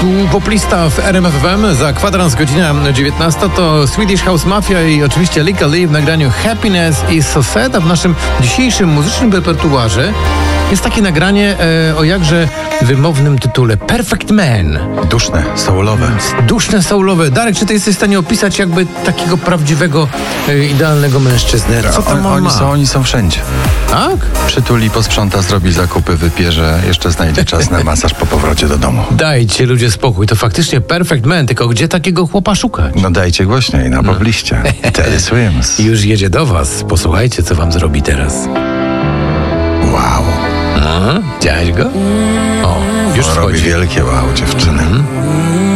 Poplista w RMF FM. Za kwadrans godzina 19 to Swedish House Mafia i oczywiście Lika Lee w nagraniu Happiness i So Sad. A w naszym dzisiejszym muzycznym repertuarze jest takie nagranie o jakże wymownym tytule Perfect Man. Duszne, soulowe. Duszne, soulowe. Darek, czy ty jesteś w stanie opisać jakby takiego prawdziwego, idealnego mężczyznę? Co tam on ma? Oni są wszędzie. Tak? Przytuli, posprząta, zrobi zakupy, wypierze, jeszcze znajdzie czas na masaż po powrocie do domu. Dajcie ludzie spokój, to faktycznie Perfect Man, tylko gdzie takiego chłopa szukać? No dajcie głośniej, na pobliście. Teddy Swims. I już jedzie do was. Posłuchajcie, co wam zrobi teraz. Wow. Widziałeś go? O, już Robi wchodzi. wielkie wow, dziewczyny.